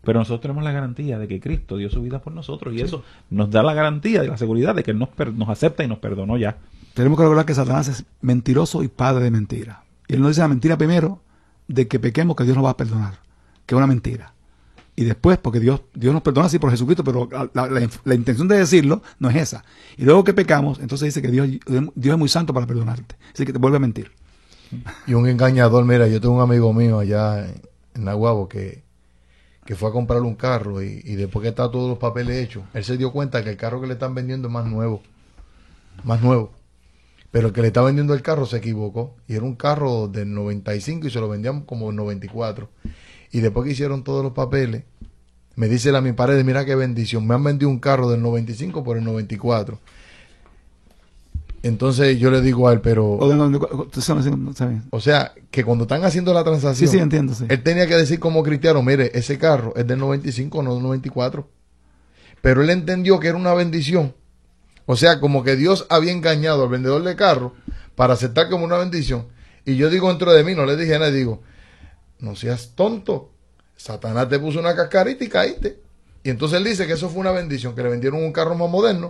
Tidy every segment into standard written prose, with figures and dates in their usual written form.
Pero nosotros tenemos la garantía de que Cristo dio su vida por nosotros, y eso nos da la garantía y la seguridad de que Él nos acepta y nos perdonó ya. Tenemos que recordar que Satanás es mentiroso y padre de mentira. Y él nos dice la mentira primero de que pequemos, que Dios nos va a perdonar, que es una mentira. Y después, porque Dios nos perdona así por Jesucristo, pero la intención de decirlo no es esa. Y luego que pecamos, entonces dice que Dios es muy santo para perdonarte. Así que te vuelve a mentir. Y un engañador, mira, yo tengo un amigo mío allá en Naguabo que fue a comprar un carro y después que está todos los papeles hechos, él se dio cuenta que el carro que le están vendiendo es más nuevo. Pero el que le está vendiendo el carro se equivocó y era un carro del 95 y se lo vendían como el 94. Y después que hicieron todos los papeles, me dice a mi pared, mira qué bendición, me han vendido un carro del 95 por el 94. Entonces yo le digo a él, pero... O sea, que cuando están haciendo la transacción, sí, entiendo, sí. Él tenía que decir como cristiano, mire, ese carro es del 95, no del 94. Pero él entendió que era una bendición. O sea, como que Dios había engañado al vendedor de carro para aceptar como una bendición. Y yo digo dentro de mí, no le dije a nadie, digo, no seas tonto. Satanás te puso una cascarita y caíste. Y entonces él dice que eso fue una bendición, que le vendieron un carro más moderno.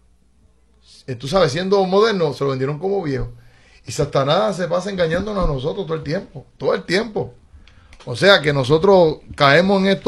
Tú sabes, siendo moderno, se lo vendieron como viejo. Y Satanás se pasa engañándonos a nosotros todo el tiempo. O sea que nosotros caemos en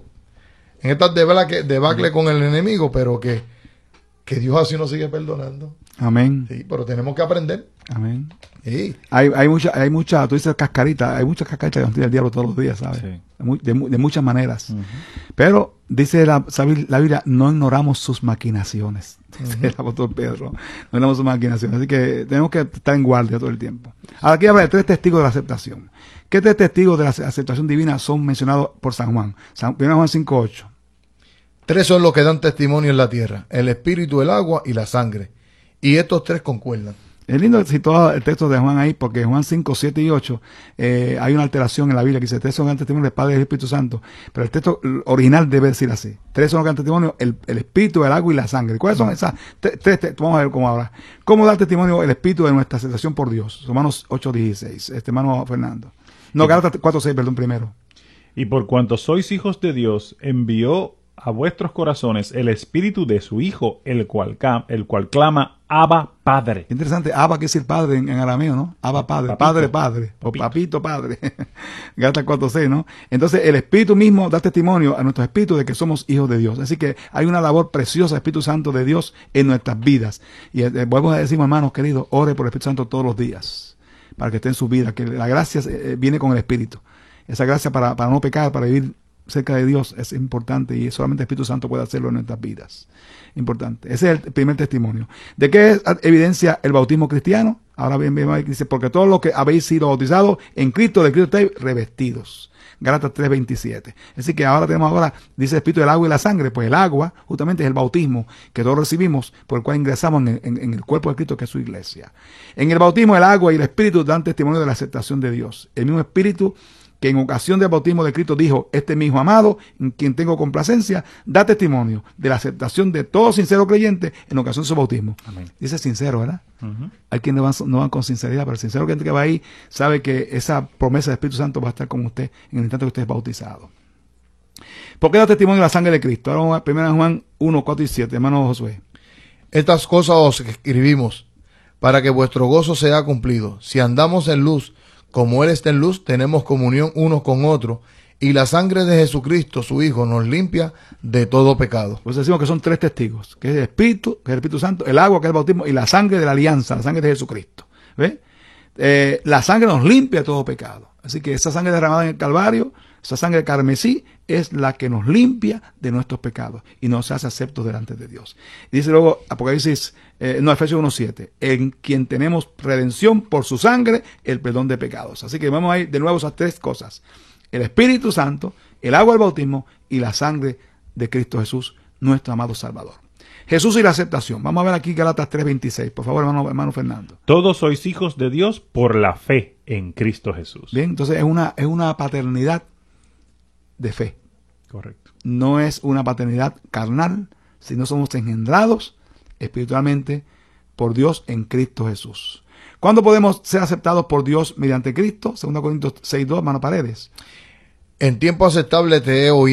estas debacle con el enemigo, pero que Dios así nos sigue perdonando. Amén. Sí, pero tenemos que aprender. Amén. Sí. Hay mucha, tú dices cascarita, hay muchas cascaritas que nos tira el diablo todos los días, ¿sabes? Sí. De muchas maneras. Pero dice la Biblia, no ignoramos sus maquinaciones. Dice el apóstol Pedro, no ignoramos sus maquinaciones. Así que tenemos que estar en guardia todo el tiempo. Ahora aquí habla de 3 testigos de la aceptación. ¿Qué 3 testigos de la aceptación divina son mencionados por San Juan? 1 Juan 5:8. 3 son los que dan testimonio en la tierra: el espíritu, el agua y la sangre. Y estos 3 concuerdan. Es lindo situado el texto de Juan ahí, porque en Juan 5, 7 y 8 hay una alteración en la Biblia que dice 3 son el testimonio del Padre y del Espíritu Santo, pero el texto original debe decir así: 3 son el testimonio, el Espíritu, el agua y la sangre. ¿Cuáles son esas 3? Vamos a ver cómo ahora. ¿Cómo da testimonio el Espíritu de nuestra aceptación por Dios? Romanos 8, 16. Hermano Fernando. No, Gálatas 4, 6, perdón, primero. Y por cuanto sois hijos de Dios, envió a vuestros corazones el Espíritu de su Hijo, el cual clama, Abba, Padre. Interesante, Abba que es el padre en arameo, ¿no? Abba, Padre, Papito. Padre, o Papito, Padre. Gálatas 4:6, ¿no? Entonces el Espíritu mismo da testimonio a nuestro espíritu de que somos hijos de Dios. Así que hay una labor preciosa, Espíritu Santo de Dios, en nuestras vidas. Y vuelvo a decir, hermanos queridos, ore por el Espíritu Santo todos los días, para que esté en su vida, que la gracia viene con el Espíritu. Esa gracia para no pecar, para vivir cerca de Dios es importante, y solamente el Espíritu Santo puede hacerlo en nuestras vidas. Importante. Ese es el primer testimonio. ¿De qué es evidencia el bautismo cristiano? Ahora bien, dice, porque todos los que habéis sido bautizados en Cristo, de Cristo estáis revestidos. Gálatas 3:27. Así que ahora dice el Espíritu del agua y la sangre. Pues el agua justamente es el bautismo que todos recibimos, por el cual ingresamos en el cuerpo de Cristo, que es su iglesia. En el bautismo el agua y el Espíritu dan testimonio de la aceptación de Dios. El mismo Espíritu que en ocasión del bautismo de Cristo dijo: este es mi Hijo amado, en quien tengo complacencia, da testimonio de la aceptación de todo sincero creyente en ocasión de su bautismo. Amén. Dice sincero, ¿verdad? Hay quienes no van con sinceridad, pero el sincero creyente que va ahí sabe que esa promesa del Espíritu Santo va a estar con usted en el instante que usted es bautizado. ¿Por qué da testimonio de la sangre de Cristo? Ahora 1 Juan 1, 4 y 7, hermano Josué. Estas cosas os escribimos para que vuestro gozo sea cumplido. Si andamos en luz, como Él está en luz, tenemos comunión unos con otros, y la sangre de Jesucristo, su Hijo, nos limpia de todo pecado. Pues decimos que son 3 testigos, que es el Espíritu, que es el Espíritu Santo, el agua, que es el bautismo, y la sangre de la alianza, la sangre de Jesucristo. ¿Ve? La sangre nos limpia de todo pecado. Así que esa sangre derramada en el Calvario, esa sangre de carmesí, es la que nos limpia de nuestros pecados y nos hace aceptos delante de Dios. Y dice luego Apocalipsis, Efesios 1:7, en quien tenemos redención por su sangre, el perdón de pecados. Así que vamos a ir de nuevo a esas 3 cosas: el Espíritu Santo, el agua del bautismo y la sangre de Cristo Jesús, nuestro amado Salvador. Jesús y la aceptación. Vamos a ver aquí Gálatas 3:26. Por favor, hermano Fernando. Todos sois hijos de Dios por la fe en Cristo Jesús. Bien, entonces es una paternidad de fe. Correcto. No es una paternidad carnal, sino somos engendrados espiritualmente por Dios en Cristo Jesús. ¿Cuándo podemos ser aceptados por Dios mediante Cristo? 2 Corintios 6:2, hermano Paredes. En tiempo aceptable te he oído.